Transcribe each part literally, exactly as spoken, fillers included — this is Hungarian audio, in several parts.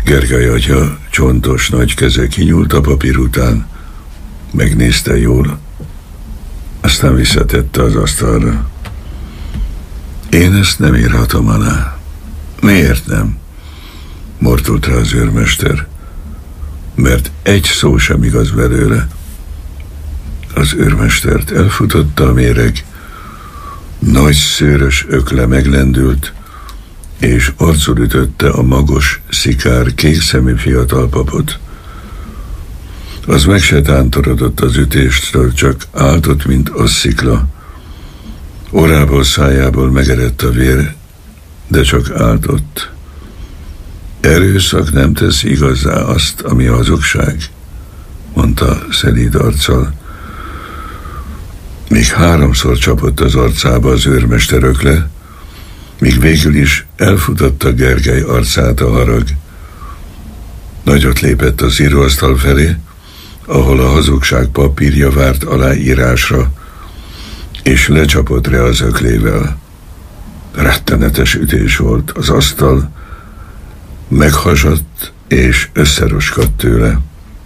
Gergely atya csontos nagy keze kinyúlt a papír után, megnézte jól, aztán visszatette az asztalra. Én ezt nem írhatom alá. Miért nem? Mortult rá az őrmester. Mert egy szó sem igaz belőle. Az őrmestert elfutotta a méreg, nagy szőrös ökle meglendült, és arcul ütötte a magos, szikár, kékszemű fiatal papot. Az meg se tántorodott az ütéstől, csak áltott, mint asszikla. Orrából, szájából megerett a vér, de csak áltott. Erőszak nem tesz igazá azt, ami hazugság, mondta szelíd arccal. Még háromszor csapott az arcába az őrmester ökle, míg végül is elfutotta Gergely arcát a harag. Nagyot lépett az íróasztal felé, ahol a hazugság papírja várt aláírásra, és lecsapott rá az öklével. Rettenetes ütés volt, az asztal meghasadt és összeroskadt tőle.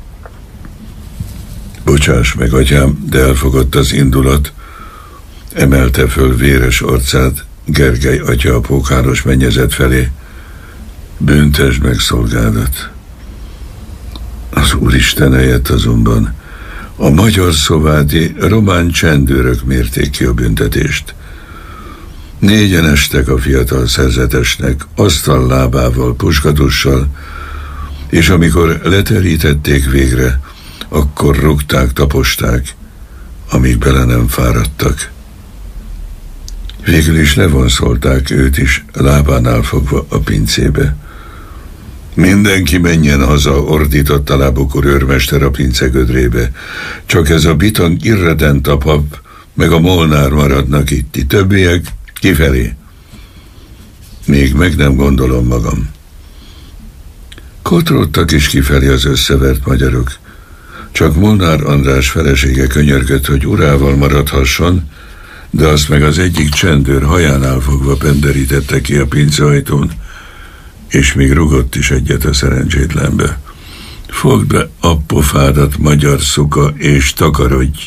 Bocsáss meg, atyám, de elfogott az indulat, emelte föl véres arcát Gergely atya a pókáros mennyezet felé. Büntesd meg szolgádat. Az Úristen helyett azonban a magyar szovádi román csendőrök mérték ki a büntetést. Négyen estek a fiatal szerzetesnek, asztal lábával, puskadussal, és amikor leterítették végre, akkor rúgták, taposták, amíg bele nem fáradtak. Végül is levonszolták őt is, lábánál fogva a pincébe. Mindenki menjen haza, ordított a lábukor őrmester a pince gödrébe. Csak ez a bitang irredent a pap, meg a Molnár maradnak itt, ti többiek kifelé. Még meg nem gondolom magam. Kotródtak is kifelé az összevert magyarok. Csak Molnár András felesége könyörgött, hogy urával maradhasson, de azt meg az egyik csendőr hajánál fogva penderítette ki a pinceajtón, és még rugott is egyet a szerencsétlenbe. Fogd be a pofádat, magyar szuka, és takarodj!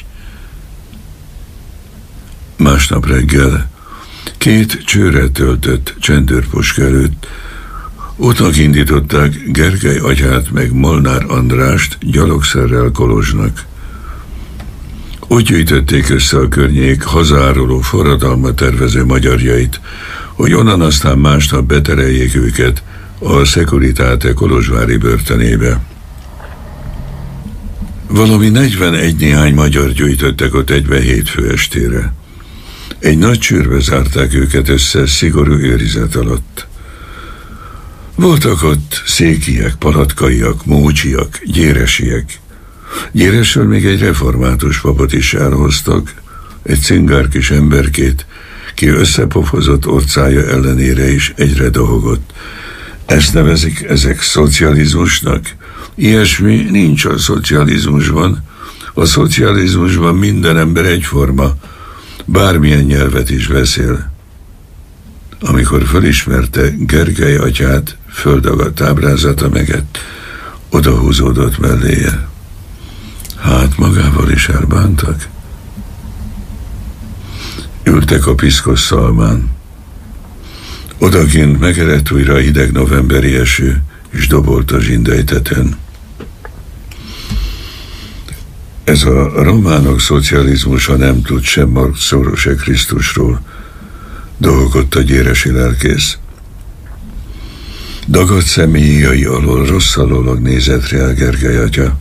Másnap reggel két csőre töltött csendőrpuska előtt útnak indították Gergely atyát meg Molnár Andrást gyalogszerrel Kolozsnak. Úgy gyűjtötték össze a környék hazáruló forradalmat tervező magyarjait, hogy onnan aztán másnap betereljék őket a Securitate kolozsvári börtönébe. Valami negyvenegy néhány magyar gyűjtöttek ott egybe hétfő estére. Egy nagy csőrbe zárták őket össze szigorú őrizet alatt. Voltak ott székiek, palatkaiak, mócsiak, gyéresiek. Gyéresről még egy református papot is elhoztak, egy cingár kis emberkét, ki összepofozott orcája ellenére is egyre dohogott. Ezt nevezik ezek szocializmusnak? Ilyesmi nincs a szocializmusban. A szocializmusban minden ember egyforma, bármilyen nyelvet is beszél. Amikor felismerte Gergely atyát, földagadt ábrázata megett, odahúzódott melléje. Hát magával is elbántak. Ültek a piszkos szalmán. Odakint megerett újra a hideg novemberi eső, és dobolt a zsindejteten. Ez a románok szocializmusa nem tud sem Marxról, se Krisztusról, dolgott a gyéresi lelkész. Dagadt személyai alól rosszalólag nézett rá Gergely atya.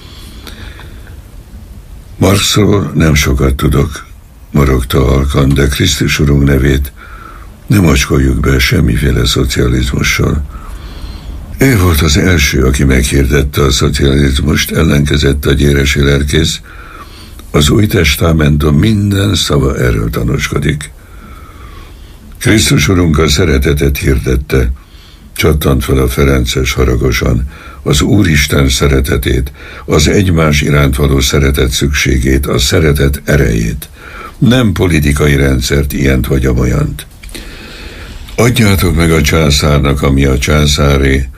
Marxról nem sokat tudok, morogta halkan, de Krisztus Urunk nevét nem acskoljuk be semmiféle szocializmussal. Ő volt az első, aki meghirdette a szocializmust, ellenkezett a gyéresi lelkész. Az új testamentum minden szava erről tanúskodik. Krisztus Urunk a szeretetet hirdette, csattant fel a ferences haragosan, az Úristen szeretetét, az egymás iránt való szeretet szükségét, a szeretet erejét, nem politikai rendszert, ilyent vagy amolyant. Adjátok meg a császárnak, ami a császáré,